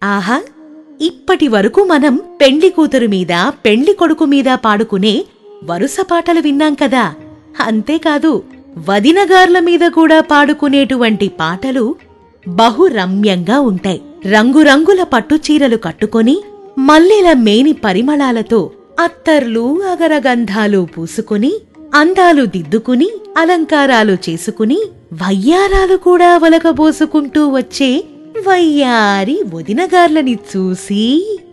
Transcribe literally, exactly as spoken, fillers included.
ఆహా, ఇప్పటి వరకు మనం పెండ్లి కూతురు మీద పెండ్లి కొడుకు మీద పాడుకునే వరుస పాటలు విన్నాం కదా. అంతేకాదు, వదినగార్ల మీద కూడా పాడుకునేటువంటి పాటలు బహురమ్యంగా ఉంటాయి. రంగురంగుల పట్టుచీరలు కట్టుకొని మల్లెల మేని పరిమళాలతో అత్తర్లు అగరగంధాలు పూసుకుని అందాలు దిద్దుకుని అలంకారాలు చేసుకుని వయ్యారాలు కూడా వలకబోసుకుంటూ వచ్చే వయ్యారి వదినగార్లని చూసి